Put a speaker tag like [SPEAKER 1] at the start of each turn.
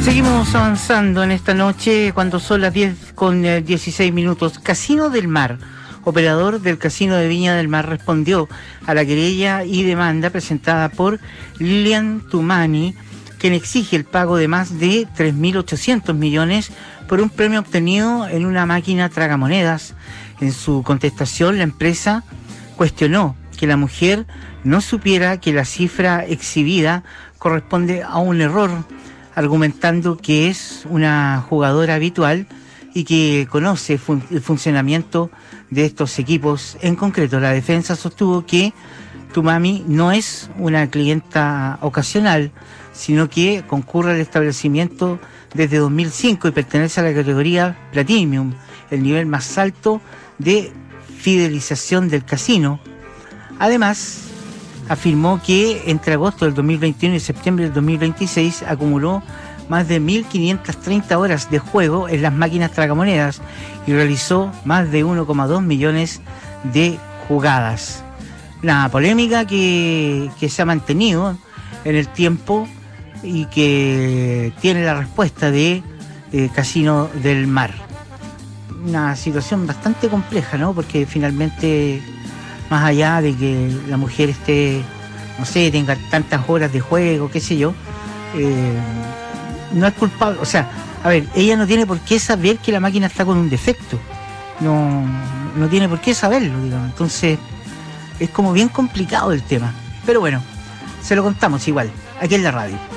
[SPEAKER 1] Seguimos avanzando en esta noche cuando son las 10:16. Casino del Mar, operador del Casino de Viña del Mar, respondió a la querella y demanda presentada por Lilian Tumani, quien exige el pago de más de 3.800 millones por un premio obtenido en una máquina tragamonedas. En su contestación, la empresa cuestionó que la mujer no supiera que la cifra exhibida corresponde a un error, argumentando que es una jugadora habitual y que conoce el funcionamiento de estos equipos. En concreto, la defensa sostuvo que Tumani no es una clienta ocasional, sino que concurre al establecimiento desde 2005 y pertenece a la categoría Platinum, el nivel más alto de fidelización del casino. Además, afirmó que entre agosto del 2021 y septiembre del 2026 acumuló más de 1.530 horas de juego en las máquinas tragamonedas y realizó más de 1,2 millones de jugadas. Una polémica que se ha mantenido en el tiempo y que tiene la respuesta de Casino del Mar. Una situación bastante compleja, ¿no? Porque finalmente, más allá de que la mujer esté, no sé, tenga tantas horas de juego, qué sé yo, no es culpable. O sea, a ver, ella no tiene por qué saber que la máquina está con un defecto. No tiene por qué saberlo, digamos. Entonces, es como bien complicado el tema. Pero bueno, se lo contamos igual, aquí en la radio.